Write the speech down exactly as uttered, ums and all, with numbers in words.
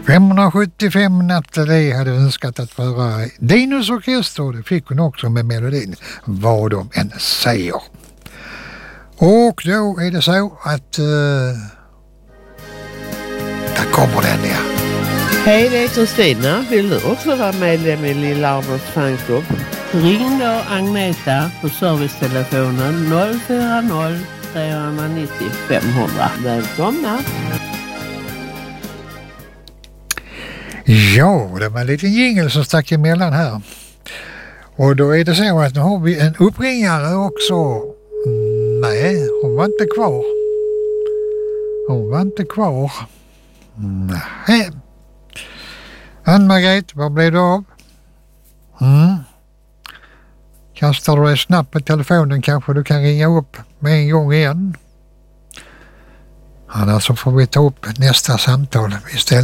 femhundrasjuttiofem Nathalie hade önskat att föra Dinos orkester, och det fick hon också med melodin Vad de än säger. Och då är det så att uh, där kommer den, ja. Hej, det är Kristina. Vill du också vara medlem i Lilla Arbets fanklubb? Ring då Agneta på servicetelefonen noll fyra noll tre nio noll fem hundra. Välkomna! Ja, det var en liten jingle som stack emellan här. Och då är det så att nu har vi en uppringare också. Nej, hon var inte kvar. Hon var inte kvar. Nej. Ann-Margret, vad blev det av? Mm. Kastar du dig snabbt på telefonen kanske du kan ringa upp med en gång igen. Annars så får vi ta upp nästa samtal istället.